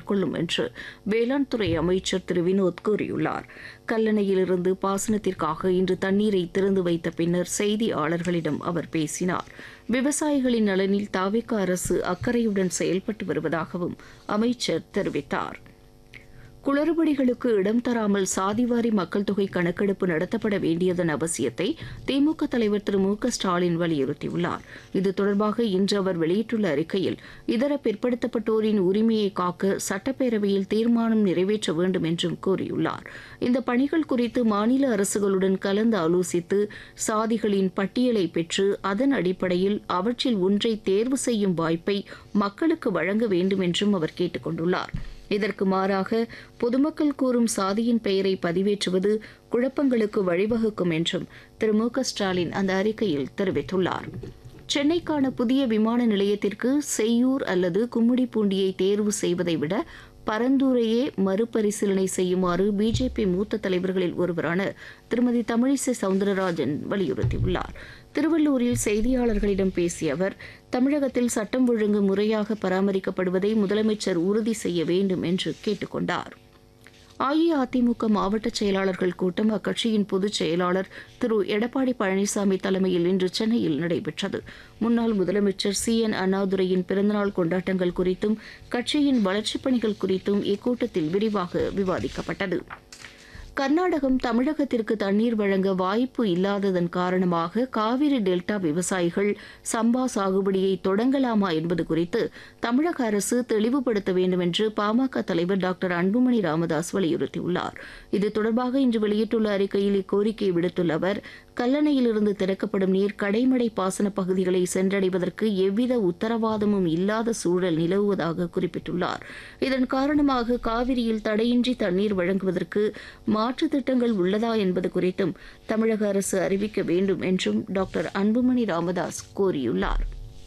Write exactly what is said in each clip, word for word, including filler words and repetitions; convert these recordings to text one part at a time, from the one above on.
மேற்கொள்ளும் என்று வேளாண் துறை அமைச்சர் திரு வினோத் கூறியுள்ளார். கல்லணையிலிருந்து பாசனத்திற்காக இன்று தண்ணீரை திறந்து வைத்த பின்னர் செய்தியாளர்களிடம் அவர் பேசினார். விவசாயிகளின் நலனில் தாவேகா அரசு அக்கறையுடன் செயல்பட்டு வருவதாகவும் அமைச்சர் தெரிவித்தார். குளறுபடிகளுக்கு இடம் தராமல் சாதிவாரி மக்கள் தொகை கணக்கெடுப்பு நடத்தப்பட வேண்டியதன் அவசியத்தை திமுக தலைவர் திரு மு க ஸ்டாலின் வலியுறுத்தியுள்ளார். இது தொடர்பாக இன்று அவர் வெளியிட்டுள்ள அறிக்கையில், இதர பிற்படுத்தப்பட்டோரின் உரிமையை காக்க சட்டப்பேரவையில் தீர்மானம் நிறைவேற்ற வேண்டும் என்றும் கூறியுள்ளார். இந்த பணிகள் குறித்து மாநில அரசுகளுடன் கலந்து ஆலோசித்து சாதிகளின் பட்டியலை பெற்று அதன் அடிப்படையில் அவற்றில் ஒன்றை தேர்வு செய்யும் வாய்ப்பை மக்களுக்கு வழங்க வேண்டும் என்றும் அவர் கேட்டுக் கொண்டுள்ளார். இதற்கு மாறாக பொதுமக்கள் கூறும் சாதியின் பெயரை பதிவேற்றுவது குழப்பங்களுக்கு வழிவகுக்கும் என்றும் திரு மு க ஸ்டாலின் அந்த அறிக்கையில் தெரிவித்துள்ளார். சென்னைக்கான புதிய விமான நிலையத்திற்கு செய்யூர் அல்லது கும்மிடிப்பூண்டியை தேர்வு செய்வதை விட பரந்தூரையே மறுபரிசீலனை செய்யுமாறு பிஜேபி மூத்த தலைவர்களில் ஒருவரான திருமதி தமிழிசை சவுந்தரராஜன் வலியுறுத்தியுள்ளார். திருவள்ளூரில் செய்தியாளர்களிடம் பேசிய அவர், தமிழகத்தில் சட்டம் ஒழுங்கு முறையாக பராமரிக்கப்படுவதை முதலமைச்சர் உறுதி செய்ய வேண்டும் என்று கேட்டுக் கொண்டார். அஇஅதிமுக மாவட்ட செயலாளர்கள் கூட்டம் அக்கட்சியின் பொதுச் செயலாளர் திரு எடப்பாடி பழனிசாமி தலைமையில் இன்று சென்னையில் நடைபெற்றது. முன்னாள் முதலமைச்சர் சி என் அண்ணாதுரையின் பிறந்தநாள் கொண்டாட்டங்கள் குறித்தும் கட்சியின் வளர்ச்சிப் பணிகள் குறித்தும் இக்கூட்டத்தில் விரிவாக விவாதிக்கப்பட்டது. கர்நாடகம் தமிழகத்திற்கு தண்ணீர் வழங்க வாய்ப்பு இல்லாததன் காரணமாக காவிரி டெல்டா விவசாயிகள் சம்பா சாகுபடியை தொடங்கலாமா என்பது குறித்து தமிழக அரசு தெளிவுபடுத்த வேண்டும் என்று பாமக தலைவர் டாக்டர் அன்புமணி ராமதாஸ் வலியுறுத்தியுள்ளார். இது தொடர்பாக இன்று வெளியிட்டுள்ள அறிக்கையில் இக்கோரிக்கையை விடுத்துள்ள அவர், கல்லணையிலிருந்து திறக்கப்படும் நீர் கடைமடை பாசன பகுதிகளை சென்றடைவதற்கு எவ்வித உத்தரவாதமும் இல்லாத சூழல் நிலவுவதாக குறிப்பிட்டுள்ளார். இதன் காரணமாக காவிரியில் தடையின்றி தண்ணீர் வழங்குவதற்கு மாற்று திட்டங்கள் உள்ளதா என்பது குறித்தும் தமிழக அரசு அறிவிக்க வேண்டும் என்றும் டாக்டர் அன்புமணி ராமதாஸ் கோரியுள்ளார்.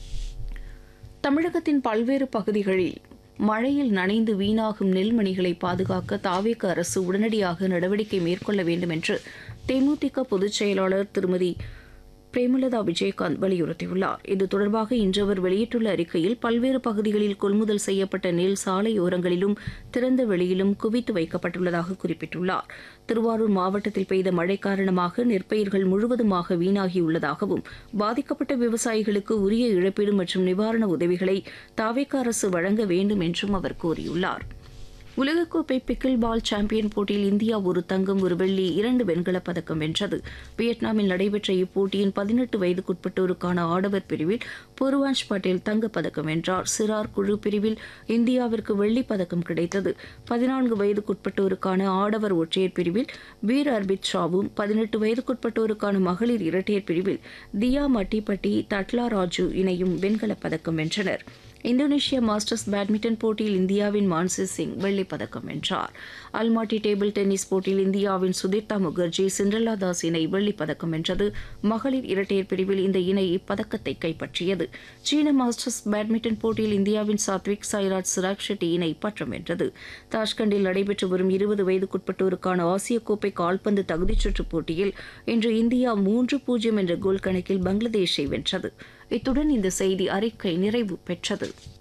தமிழகத்தின் பல்வேறு பகுதிகளில் மழையில் நனைந்து வீணாகும் நெல்மணிகளை பாதுகாக்க தாவேகா அரசு உடனடியாக நடவடிக்கை மேற்கொள்ள வேண்டும் என்று தேமுதிக பொதுச் செயலாளர் திருமதி பிரேமலதா விஜயகாந்த் வலியுறுத்தியுள்ளார். இது தொடர்பாக இன்று அவர் வெளியிட்டுள்ள அறிக்கையில், பல்வேறு பகுதிகளில் கொள்முதல் செய்யப்பட்ட நெல் சாலையோரங்களிலும் திறந்த வெளியிலும் குவித்து வைக்கப்பட்டுள்ளதாக குறிப்பிட்டுள்ளார். திருவாரூர் மாவட்டத்தில் பெய்த மழை காரணமாக நெற்பயிர்கள் முழுவதுமாக வீணாகியுள்ளதாகவும், பாதிக்கப்பட்ட விவசாயிகளுக்கு உரிய இழப்பீடு மற்றும் நிவாரண உதவிகளை தாவேகா அரசு வழங்க வேண்டும் என்றும் அவர் கூறியுள்ளார். உலகக்கோப்பை பிக்கில் பால் சாம்பியன் போட்டியில் இந்தியா ஒரு தங்கம், ஒரு வெள்ளி, இரண்டு வெண்கலப் பதக்கம் வென்றது. வியட்நாமில் நடைபெற்ற இப்போட்டியின் பதினெட்டு வயதுக்குட்பட்டோருக்கான ஆடவர் பிரிவில் பூர்வாஞ்ச் பட்டேல் தங்கப்பதக்கம் வென்றார். சிறார் குழு பிரிவில் இந்தியாவிற்கு வெள்ளிப் பதக்கம் கிடைத்தது. பதினான்கு வயதுக்குட்பட்டோருக்கான ஆடவர் ஒற்றையர் பிரிவில் வீர் அர்பித் ஷாவும், பதினெட்டு வயதுக்குட்பட்டோருக்கான மகளிர் இரட்டையர் பிரிவில் தியா மட்டிப்பட்டி தட்லா ராஜு இணையும் வெண்கலப் பதக்கம் வென்றனர். இந்தோனேஷியா மாஸ்டர்ஸ் பேட்மிண்டன் போட்டியில் இந்தியாவின் மான்சி சிங் வெள்ளிப் பதக்கம் வென்றார். அல்மாட்டி டேபிள் டென்னிஸ் போட்டியில் இந்தியாவின் சுதீர்த்தா முகர்ஜி சிண்ட்ரெல்லா தாஸ் இணை வெள்ளிப் பதக்கம் வென்றது. மகளிர் இரட்டையர் பிரிவில் இந்த இணை இப்பதக்கத்தை கைப்பற்றியது. சீன மாஸ்டர்ஸ் பேட்மிண்டன் போட்டியில் இந்தியாவின் சாத்விக் சாய்ராஜ் சிராக் ஷெட்டி இணை பட்டம் வென்றது. தாஷ்கண்டில் நடைபெற்று வரும் இருபது வயதுக்குட்பட்டோருக்கான ஆசிய கோப்பை கால்பந்து தகுதிச்சுற்றுப் போட்டியில் இன்று இந்தியா மூன்று பூஜ்ஜியம் என்ற கோல் கணக்கில் பங்களாதேஷை வென்றது. இத்துடன் இந்த செய்தி அறிக்கை நிறைவு பெற்றது.